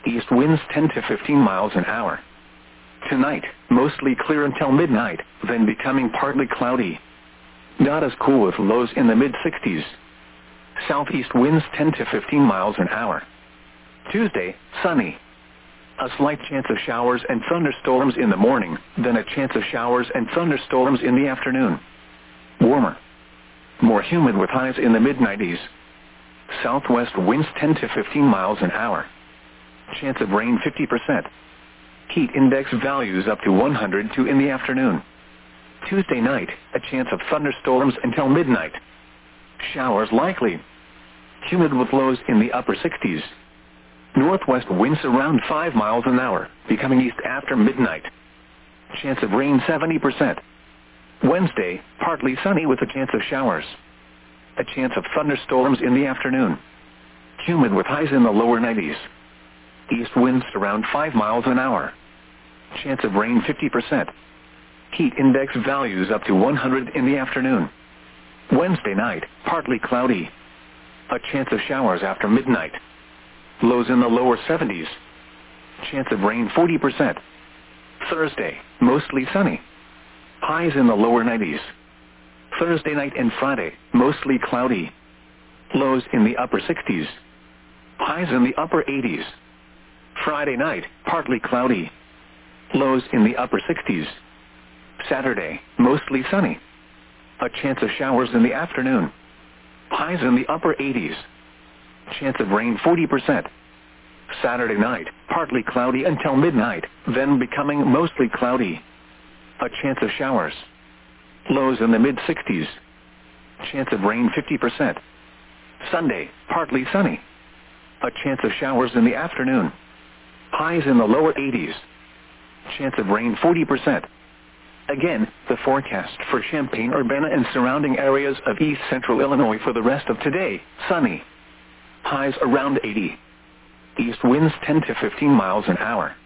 East winds 10 to 15 miles an hour. Tonight, mostly clear until midnight, then becoming partly cloudy. Not as cool with lows in the mid-60s. Southeast winds 10 to 15 miles an hour. Tuesday, sunny. A slight chance of showers and thunderstorms in the morning, then a chance of showers and thunderstorms in the afternoon. Warmer. More humid with highs in the mid-90s. Southwest winds 10 to 15 miles an hour. Chance of rain 50%. Heat index values up to 102 in the afternoon. Tuesday night, a chance of thunderstorms until midnight. Showers likely. Humid with lows in the upper 60s. Northwest winds around 5 miles an hour, becoming east after midnight. Chance of rain 70%. Wednesday, partly sunny with a chance of showers. A chance of thunderstorms in the afternoon. Humid with highs in the lower 90s. East winds around 5 miles an hour. Chance of rain 50%. Heat index values up to 100 in the afternoon. Wednesday night, partly cloudy. A chance of showers after midnight. Lows in the lower 70s. Chance of rain 40%. Thursday, mostly sunny. Highs in the lower 90s. Thursday night and Friday, mostly cloudy. Lows in the upper 60s. Highs in the upper 80s. Friday night, partly cloudy. Lows in the upper 60s. Saturday, mostly sunny. A chance of showers in the afternoon. Highs in the upper 80s. Chance of rain 40%. Saturday night, partly cloudy until midnight, then becoming mostly cloudy. A chance of showers. Lows in the mid-60s. Chance of rain 50%. Sunday, partly sunny. A chance of showers in the afternoon. Highs in the lower 80s. Chance of rain 40%. Again, the forecast for Champaign-Urbana and surrounding areas of east central Illinois for the rest of today, sunny. Highs around 80. East winds 10 to 15 miles an hour.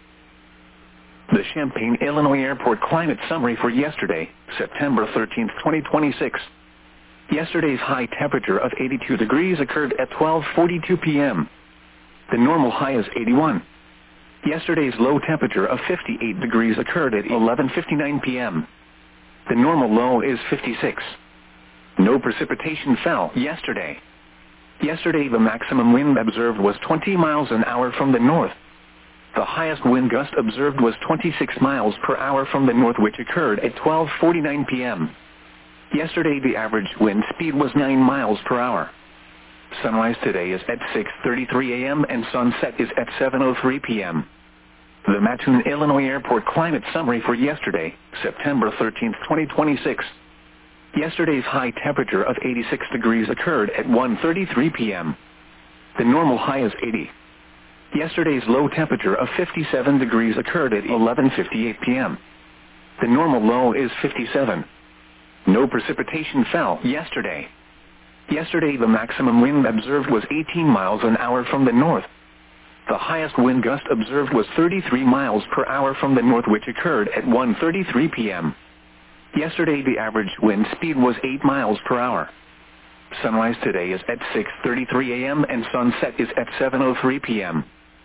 The Champaign, Illinois Airport climate summary for yesterday, September 13, 2026. Yesterday's high temperature of 82 degrees occurred at 12:42 p.m. The normal high is 81. Yesterday's low temperature of 58 degrees occurred at 11:59 p.m. The normal low is 56. No precipitation fell yesterday. Yesterday the maximum wind observed was 20 miles an hour from the north. The highest wind gust observed was 26 miles per hour from the north, which occurred at 12:49 p.m. Yesterday the average wind speed was 9 miles per hour. Sunrise today is at 6:33 a.m. and sunset is at 7:03 p.m. The Mattoon, Illinois Airport climate summary for yesterday, September 13, 2026. Yesterday's high temperature of 86 degrees occurred at 1:33 p.m. The normal high is 80. Yesterday's low temperature of 57 degrees occurred at 11:58 p.m. The normal low is 57. No precipitation fell yesterday. Yesterday the maximum wind observed was 18 miles an hour from the north. The highest wind gust observed was 33 miles per hour from the north, which occurred at 1:33 p.m. Yesterday the average wind speed was 8 miles per hour. Sunrise today is at 6:33 a.m. and sunset is at 7:03 p.m.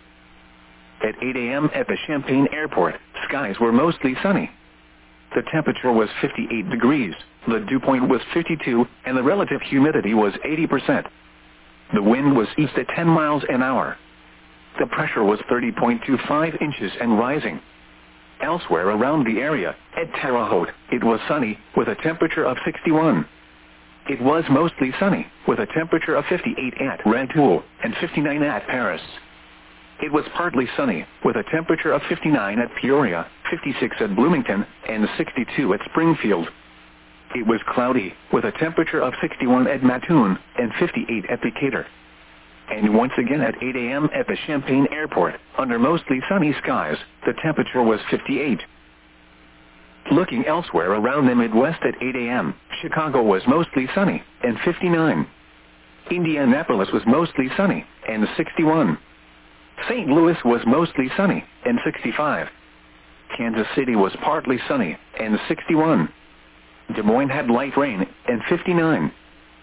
At 8 a.m. at the Champaign Airport, skies were mostly sunny. The temperature was 58 degrees, the dew point was 52, and the relative humidity was 80%. The wind was east at 10 miles an hour. The pressure was 30.25 inches and rising. Elsewhere around the area, at Terre Haute, it was sunny, with a temperature of 61. It was mostly sunny, with a temperature of 58 at Rantoul, and 59 at Paris. It was partly sunny, with a temperature of 59 at Peoria, 56 at Bloomington, and 62 at Springfield. It was cloudy, with a temperature of 61 at Mattoon, and 58 at Decatur. And once again at 8 a.m. at the Champaign Airport, under mostly sunny skies, the temperature was 58. Looking elsewhere around the Midwest at 8 a.m., Chicago was mostly sunny, and 59. Indianapolis was mostly sunny, and 61. St. Louis was mostly sunny, and 65. Kansas City was partly sunny, and 61. Des Moines had light rain, and 59.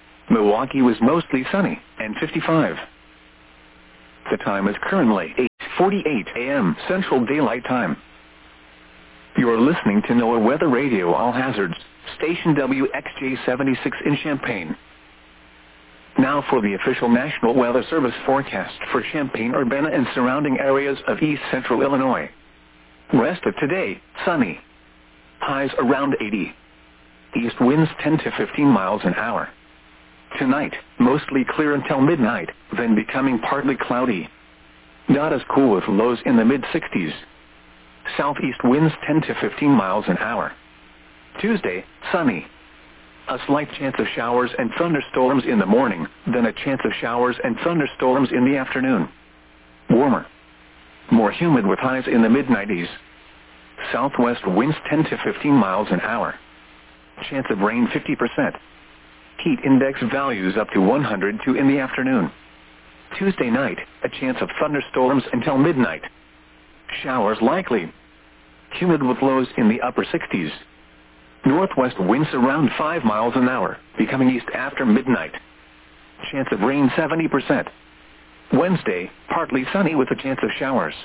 Milwaukee was mostly sunny, and 55. The time is currently 8. 8:48 a.m. Central Daylight Time. You're listening to NOAA Weather Radio All Hazards, station WXJ-76 in Champaign. Now for the official National Weather Service forecast for Champaign-Urbana and surrounding areas of east central Illinois. Rest of today, sunny. Highs around 80. East winds 10 to 15 miles an hour. Tonight, mostly clear until midnight, then becoming partly cloudy. Not as cool with lows in the mid-60s. Southeast winds 10 to 15 miles an hour. Tuesday, sunny. A slight chance of showers and thunderstorms in the morning, then a chance of showers and thunderstorms in the afternoon. Warmer. More humid with highs in the mid-90s. Southwest winds 10 to 15 miles an hour. Chance of rain 50%. Heat index values up to 102 in the afternoon. Tuesday night, a chance of thunderstorms until midnight. Showers likely. Humid with lows in the upper 60s. Northwest winds around 5 miles an hour, becoming east after midnight. Chance of rain 70%. Wednesday, partly sunny with a chance of showers.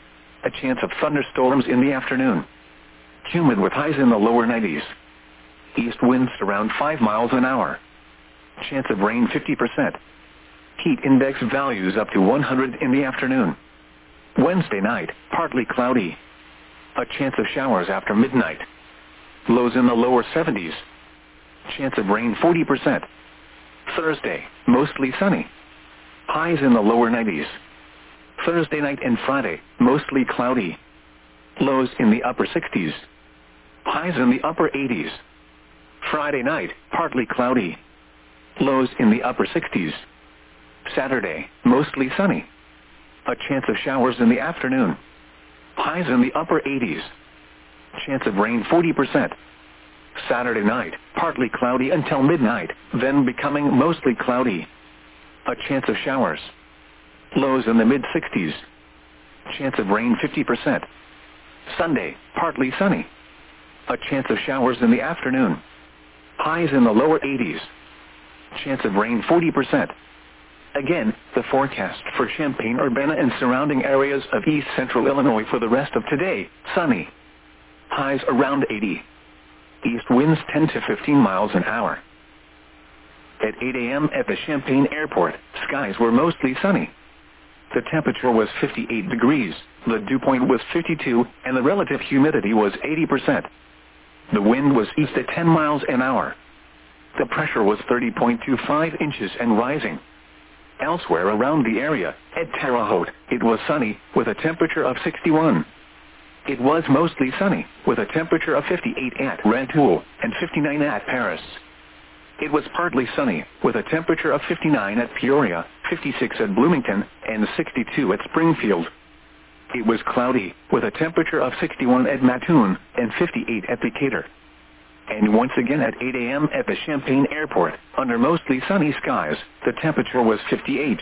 A chance of thunderstorms in the afternoon. Humid with highs in the lower 90s. East winds around 5 miles an hour. Chance of rain 50%. Heat index values up to 100 in the afternoon. Wednesday night, partly cloudy. A chance of showers after midnight. Lows in the lower 70s. Chance of rain 40%. Thursday, mostly sunny. Highs in the lower 90s. Thursday night and Friday, mostly cloudy. Lows in the upper 60s. Highs in the upper 80s. Friday night, partly cloudy. Lows in the upper 60s. Saturday, mostly sunny. A chance of showers in the afternoon. Highs in the upper 80s. Chance of rain 40%. Saturday night, partly cloudy until midnight, then becoming mostly cloudy. A chance of showers. Lows in the mid-60s. Chance of rain 50%. Sunday, partly sunny. A chance of showers in the afternoon. Highs in the lower 80s. Chance of rain 40%. Again, the forecast for Champaign-Urbana and surrounding areas of east central Illinois for the rest of today, sunny. Highs around 80. East winds 10 to 15 miles an hour. At 8 a.m. at the Champaign Airport, skies were mostly sunny. The temperature was 58 degrees, the dew point was 52, and the relative humidity was 80%. The wind was east at 10 miles an hour. The pressure was 30.25 inches and rising. Elsewhere around the area, at Terre Haute, it was sunny, with a temperature of 61. It was mostly sunny, with a temperature of 58 at Rantoul, and 59 at Paris. It was partly sunny, with a temperature of 59 at Peoria, 56 at Bloomington, and 62 at Springfield. It was cloudy, with a temperature of 61 at Mattoon, and 58 at Decatur. And once again at 8 a.m. at the Champaign Airport, under mostly sunny skies, the temperature was 58.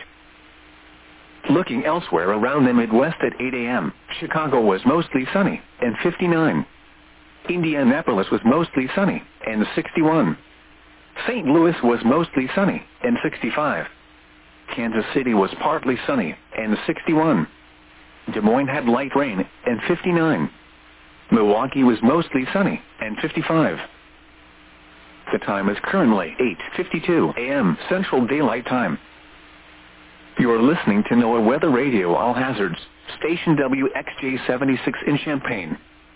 Looking elsewhere around the Midwest at 8 a.m., Chicago was mostly sunny, and 59. Indianapolis was mostly sunny, and 61. St. Louis was mostly sunny, and 65. Kansas City was partly sunny, and 61. Des Moines had light rain, and 59. Milwaukee was mostly sunny, and 55. The time is currently 8:52 a.m. Central Daylight Time. You are listening to NOAA Weather Radio All Hazards, station WXJ-76 in Champaign.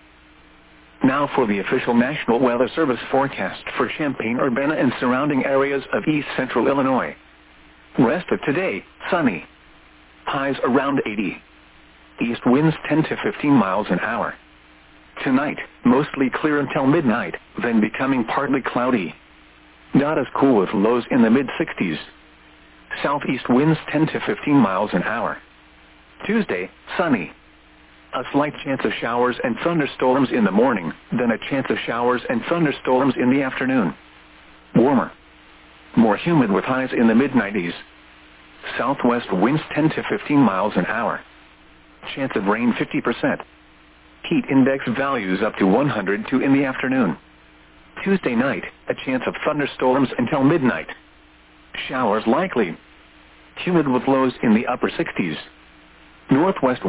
Now for the official National Weather Service forecast for Champaign-Urbana and surrounding areas of east central Illinois. Rest of today, sunny. Highs around 80. East winds 10 to 15 miles an hour. Tonight, mostly clear until midnight, then becoming partly cloudy. Not as cool with lows in the mid-60s. Southeast winds 10 to 15 miles an hour. Tuesday, sunny. A slight chance of showers and thunderstorms in the morning, then a chance of showers and thunderstorms in the afternoon. Warmer. More humid with highs in the mid-90s. Southwest winds 10 to 15 miles an hour. Chance of rain 50%. Heat index values up to 102 in the afternoon. Tuesday night, a chance of thunderstorms until midnight. Showers likely. Humid with lows in the upper 60s. Northwest